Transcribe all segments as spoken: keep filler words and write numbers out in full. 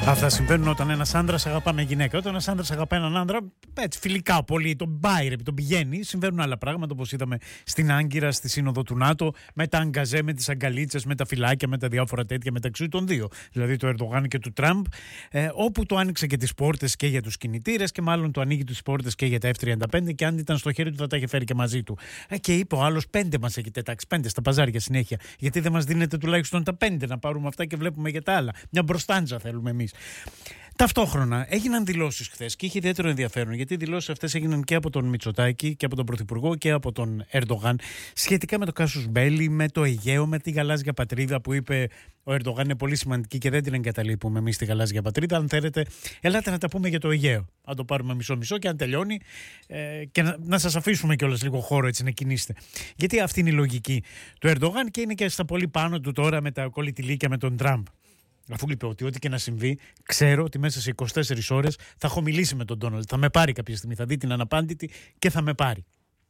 Αυτά συμβαίνουν όταν ένας άντρας αγαπά μια γυναίκα. Όταν ένας άντρας αγαπά έναν άντρα, έτσι φιλικά πολύ, τον πάει, τον πηγαίνει. Συμβαίνουν άλλα πράγματα, όπως είδαμε στην Άγκυρα, στη Σύνοδο του ΝΑΤΟ, με τα αγκαζέ, με τις αγκαλίτσες, με τα φυλάκια, με τα διάφορα τέτοια μεταξύ των δύο. Δηλαδή του Ερντογάν και του Τραμπ, ε, όπου το άνοιξε και τις πόρτες και για τους κινητήρες και μάλλον το ανοίγει τις πόρτες και για τα εφ τριάντα πέντε. Και αν ήταν στο χέρι του, θα τα είχε φέρει και μαζί του. Ε, και είπε ο άλλος, πέντε μας έχετε τάξει, πέντε στα παζάρια συνέχεια. Γιατί δεν μας δίνετε τουλάχιστον τα πέντε να πάρουμε αυτά και βλέπουμε για τα άλλα. Μια μπροστάντζα θέλουμε εμείς. Ταυτόχρονα έγιναν δηλώσεις χθες και είχε ιδιαίτερο ενδιαφέρον, γιατί οι δηλώσεις αυτές έγιναν και από τον Μητσοτάκη και από τον Πρωθυπουργό και από τον Ερντογάν σχετικά με το κάσους Μπέλη, με το Αιγαίο, με τη γαλάζια πατρίδα που είπε ο Ερντογάν είναι πολύ σημαντική και δεν την εγκαταλείπουμε εμείς τη γαλάζια πατρίδα. Αν θέλετε, ελάτε να τα πούμε για το Αιγαίο. Αν το πάρουμε μισό-μισό και αν τελειώνει, ε, και να, να σας αφήσουμε κιόλας λίγο χώρο έτσι να κινήσετε. Γιατί αυτή είναι η λογική του Ερντογάν και είναι και στα πολύ πάνω του τώρα με τα κολλητηλίκια με τον Τραμπ. Αφού είπε ότι ό,τι και να συμβεί, ξέρω ότι μέσα σε είκοσι τέσσερις ώρες θα έχω μιλήσει με τον Ντόναλντ. Θα με πάρει κάποια στιγμή, θα δει την αναπάντητη και θα με πάρει.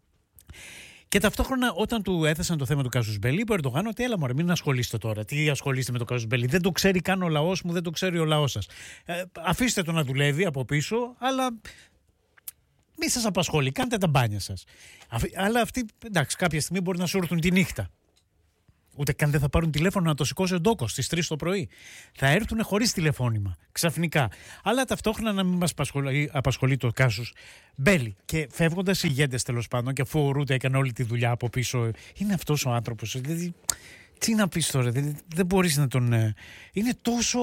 Και ταυτόχρονα, όταν του έθεσαν το θέμα του κάσους Μπέλη, είπε ο Ερντογάν ότι έλα μωρέ, μην ασχολείστε τώρα. Τι ασχολείστε με το κάσους Μπέλη? Δεν το ξέρει καν ο λαός μου, δεν το ξέρει ο λαός σας. Ε, αφήστε το να δουλεύει από πίσω, αλλά μη σας απασχολεί, κάντε τα μπάνια σας. Αλλά αυτοί, εντάξει, κάποια στιγμή μπορεί να σου έρθουν τη νύχτα. Ούτε καν δεν θα πάρουν τηλέφωνο να το σηκώσει ο Ντόκος στις τρεις το πρωί. Θα έρθουν χωρίς τηλεφώνημα, ξαφνικά. Αλλά ταυτόχρονα να μην μας απασχολεί, απασχολεί το κάσους Μπέλη. Και φεύγοντας οι ηγέτες τέλος πάντων, και αφού ο Ρούτα έκανε όλη τη δουλειά από πίσω, είναι αυτός ο άνθρωπος. Δηλαδή, τι να πεις τώρα, δηλαδή, δεν μπορείς να τον. Είναι τόσο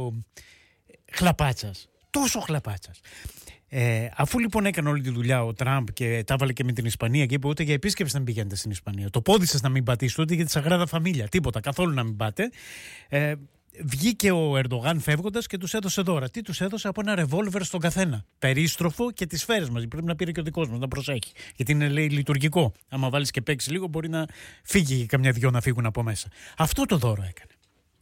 χλαπάτσας. Τόσο χλαπάτσας. Ε, αφού λοιπόν έκανε όλη τη δουλειά ο Τραμπ και τα έβαλε και με την Ισπανία και είπε ούτε για επίσκεψη να μην πηγαίνετε στην Ισπανία, το πόδι σας να μην πατήσετε, ούτε για τη Σαγράδα Φαμίλια, τίποτα, καθόλου να μην πάτε. Ε, βγήκε ο Ερντογάν φεύγοντας και τους έδωσε δώρα. Τι τους έδωσε? Από ένα ρεβόλβερ στον καθένα. Περίστροφο και τις σφαίρες μαζί. Πρέπει να πήρε και ο δικός μας, να προσέχει. Γιατί είναι, λέει, λειτουργικό. Άμα βάλεις και παίξει λίγο, μπορεί να φύγει και καμιά δυο να φύγουν από μέσα. Αυτό το δώρο έκανε.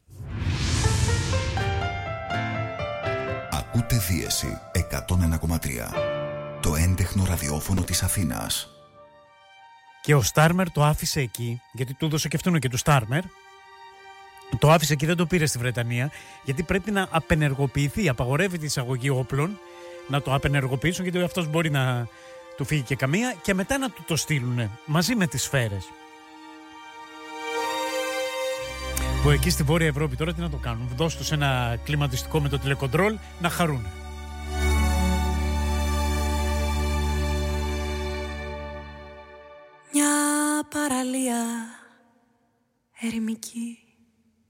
Ακούτε Δίεση εκατόν ένα κόμμα τρία, το έντεχνο ραδιόφωνο της Αθήνας. Και ο Στάρμερ το άφησε εκεί, γιατί του έδωσε και αυτόν και του Στάρμερ. Το άφησε εκεί, δεν το πήρε στη Βρετανία, γιατί πρέπει να απενεργοποιηθεί. Απαγορεύεται η εισαγωγή όπλων, να το απενεργοποιήσουν, γιατί αυτός μπορεί να του φύγει και καμία, και μετά να του το στείλουν μαζί με τις σφαίρες. Που εκεί στη Βόρεια Ευρώπη τώρα τι να το κάνουν? Δώσ' τους ένα κλιματιστικό με το τηλεκοντρόλ να χαρούν. Μια παραλία ερημική